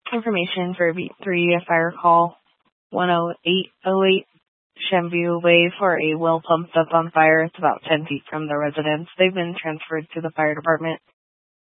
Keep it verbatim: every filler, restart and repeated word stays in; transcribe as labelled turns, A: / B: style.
A: Information for Beat three, a fire call one oh eight oh eight Shenview Way for a well pumped up on fire. It's about ten feet from the residence. They've been transferred to the fire department.